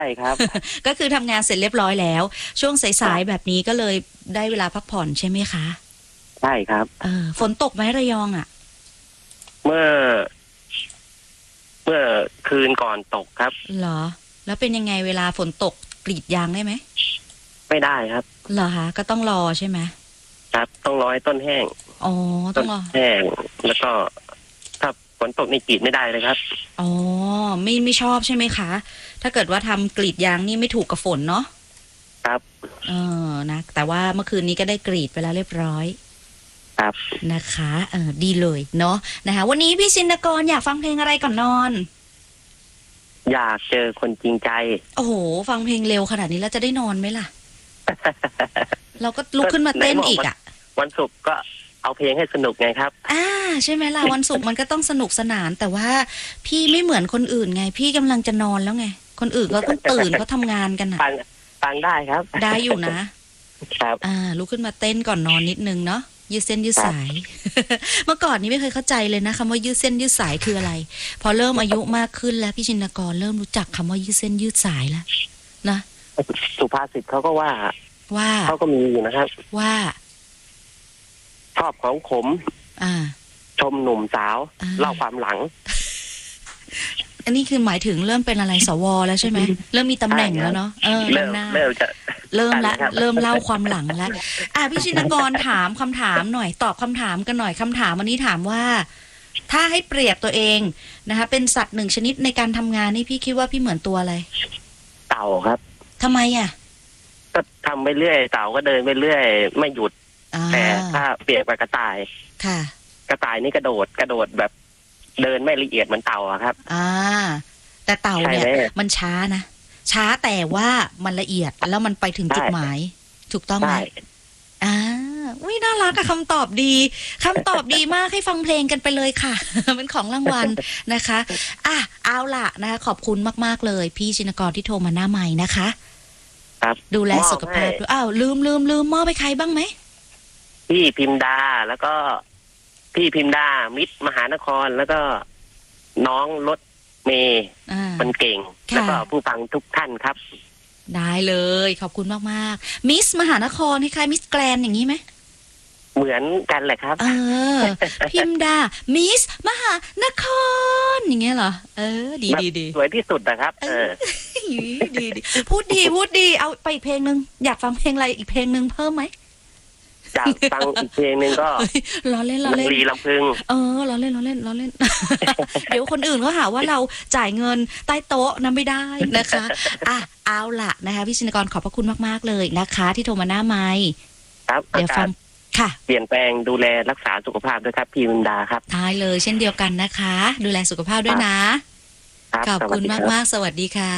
ช่ครับก็คือทำงานเสร็จเรียบร้อยแล้วช่วงสายๆแบบนี้ก็เลยได้เวลาพักผ่อนใช่ไหมคะใช่ครับฝนตกไหมระยองอ่ะเมื่อเมื่อคืนก่อนตกครับเหรอแล้วเป็นยังไงเวลาฝนตกกรีดยางได้ไหมไม่ได้ครับเหรอคะก็ต้องรอใช่ไหมครับต้องรอให้ต้นแห้งอ๋อต้องรอแห้งแล้วก็ถ้าฝนตกนี่กรีดไม่ได้เลยครับอ๋อไม่ชอบใช่ไหมคะถ้าเกิดว่าทำกรีดยางนี่ไม่ถูกกับฝนเนาะครับนะแต่ว่าเมื่อคืนนี้ก็ได้กรีดไปแล้วเรียบร้อยครับนะคะดีเลยเนาะนะคะวันนี้พี่ชินกรอยากฟังเพลงอะไรก่อนนอนอยากเจอคนจริงใจโอ้โหฟังเพลงเร็วขนาดนี้แล้วจะได้นอนไหมล่ะ เราก็ลุกขึ้นมาเต้นอีกอ่ะวันศุกร์ก็เอาเพลงให้สนุกไงครับใช่ไหมล่ะวันศุกร์มันก็ต้องสนุกสนานแต่ว่าพี่ไม่เหมือนคนอื่นไงพี่กำลังจะนอนแล้วไงคนอื่นก็ต้องตื่นเขาทำงานกันอ่ะฟังได้ครับได้อยู่นะครับลุกขึ้นมาเต้นก่อนนอนนิดนึงเนาะยืดเส้นยืดสาย เมื่อก่อนนี้ไม่เคยเข้าใจเลยนะคำว่ายืดเส้นยืดสายคืออะไรพอเริ่มอายุมากขึ้นแล้วพี่ชินกรเริ่มรู้จักคำว่ายืดเส้นยืดสายแล้วนะสุภาษิตเขาก็ว่าเขาก็มีอยู่นะครับว่าชอบของขมชมหนุ่มสาวเล่าความหลังอันนี้คือหมายถึงเริ่มเป็นอะไรสวแล้วใช่ไหมเริ่มมีตำแหน่งแล้วเนาะเริ่มละเริ่มเล่าความหลังแล้วพี่ชินกรถามคำถามหน่อยตอบคำถามกันหน่อยคำถามวันนี้ถามว่าถ้าให้เปรียบตัวเองนะคะเป็นสัตว์หนึ่งชนิดในการทำงานนี่พี่คิดว่าพี่เหมือนตัวอะไรเต่าครับทำไมอ่ะก็ทำไปเรื่อยเต่าก็เดินไปเรื่อยไม่หยุดแต่ถ้าเปรียบกับกระต่ายค่ะกระต่ายนี่กระโดดแบบเดินไม่ละเอียดเหมือนเต่าอะครับแต่เต่าเนี่ยมันช้านะช้าแต่ว่ามันละเอียดแล้วมันไปถึงจุดหมายถูกต้องไหมอุ้ยน่ารักกับคำตอบดีคำตอบดีมากให้ฟังเพลงกันไปเลยค่ะ เป็นของรางวัลนะคะเอาล่ะนะคะขอบคุณมากๆเลยพี่ชินกรที่โทรมาหน้าไมค์นะคะครับดูแลสุขภาพด้วยลืมมอบไปใครบ้างไหมพี่พิมดาแล้วก็พี่พิมดามิตรมหานครแล้วก็น้องรถเมย์คนเก่งแล้วก็ผู้ฟังทุกท่านครับได้เลยขอบคุณมากๆมิสมหานครคล้ายๆมิสแกรนอย่างนี้ไหมเหมือนกันแหละครับพิมดามิสมหานครอย่างเงี้ยเหรอดีสวยที่สุดนะครับดีพูดดีเอาไปอีกเพลงนึงอยากฟังเพลงอะไรอีกเพลงนึงเพิ่มไหมอยากฟังอีกเพลงนึงก็ล้อเล่นลีลำพึงล้อเล่น เดี๋ยวคนอื่นเขาหาว่าเราจ่ายเงินใต้โต๊ะนั้นไม่ได้นะคะเอาล่ะนะคะพี่ชินกรขอบพระคุณมากๆเลยนะคะที่โทรมาหน้าไมค์ครับเดี๋ยวฟังค่ะเปลี่ยนแปลงดูแลรักษาสุขภาพด้วยครับพี่วินดาครับได้เลยเช่นเดียวกันนะคะดูแลสุขภาพด้วยนะขอบคุณมากๆสวัสดีค่ะ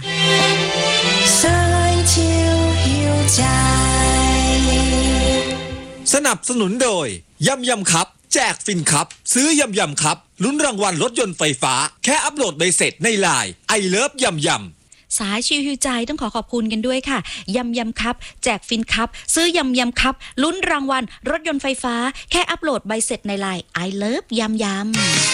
สนับสนุนโดยยำครับแจกฟินครับซื้อยำครับลุ้นรางวัลรถยนต์ไฟฟ้าแค่อัปโหลดใบเสร็จในไลน์ไอเลิฟยำสายชิวหิวใจต้องขอบคุณกันด้วยค่ะยำครับแจกฟินครับซื้อยำครับลุ้นรางวัลรถยนต์ไฟฟ้าแค่อัปโหลดใบเสร็จในไลน์ไอเลิฟยำ